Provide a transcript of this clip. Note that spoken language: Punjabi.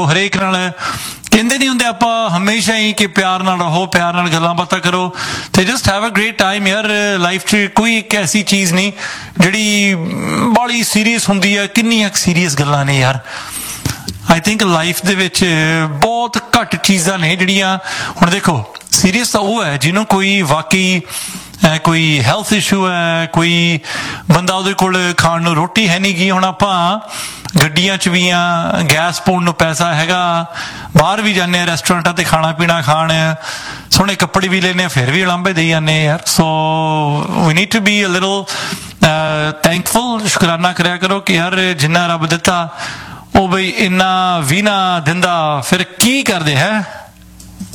ਹਰੇਕ ਨਾਲ ਕਹਿੰਦੇ ਨਹੀਂ ਹੁੰਦੇ ਆਪਾਂ ਹਮੇਸ਼ਾ ਹੀ ਕਿ ਪਿਆਰ ਨਾਲ ਰਹੋ, ਪਿਆਰ ਨਾਲ ਗੱਲਾਂ ਬਾਤਾਂ ਕਰੋ ਤੇ just have a great time ਯਾਰ। ਲਾਈਫ 'ਚ ਕੋਈ ਇੱਕ ਐਸੀ ਚੀਜ਼ ਨਹੀਂ ਜਿਹੜੀ ਬਾਹਲੀ ਸੀਰੀਅਸ ਹੁੰਦੀ ਹੈ। ਕਿੰਨੀਆਂ ਸੀਰੀਅਸ ਗੱਲਾਂ ਨੇ ਯਾਰ। ਆਈ ਥਿੰਕ ਲਾਈਫ ਦੇ ਵਿੱਚ ਬਹੁਤ ਘੱਟ ਚੀਜ਼ਾਂ ਨੇ ਜਿਹੜੀਆਂ, ਹੁਣ ਦੇਖੋ ਸੀਰੀਅਸ ਤਾਂ ਉਹ ਹੈ ਜਿਹਨੂੰ ਕੋਈ ਵਾਕਈ ਕੋਈ ਹੈਲਥ ਇਸ਼ੂ ਹੈ, ਕੋਈ ਬੰਦਾ ਉਹਦੇ ਕੋਲ ਖਾਣ ਨੂੰ ਰੋਟੀ ਹੈ ਨਹੀਂ ਗੀ। ਹੁਣ ਆਪਾਂ ਗੱਡੀਆਂ 'ਚ ਵੀ ਆ, ਗੈਸ ਪਾਉਣ ਨੂੰ ਪੈਸਾ ਹੈਗਾ, ਬਾਹਰ ਵੀ ਜਾਂਦੇ ਹਾਂ ਰੈਸਟੋਰੈਂਟਾਂ 'ਤੇ ਖਾਣਾ ਪੀਣਾ ਖਾਣ, ਸੋਹਣੇ ਕੱਪੜੇ ਵੀ ਲੈਂਦੇ ਹਾਂ ਫਿਰ ਵੀ ਉਲਾਂਭੇ ਦੇਈ ਜਾਂਦੇ ਯਾਰ। ਸੋ ਵੀ need to be a little thankful. ਸ਼ੁਕਰਾਨਾ ਕਰਿਆ ਕਰੋ ਕਿ ਯਾਰ ਜਿੰਨਾ ਰੱਬ ਦਿੱਤਾ ਉਹ ਬਈ ਇੰਨਾ ਵੀ ਨਾ ਦਿੰਦਾ ਫਿਰ ਕੀ ਕਰਦੇ ਹੈ।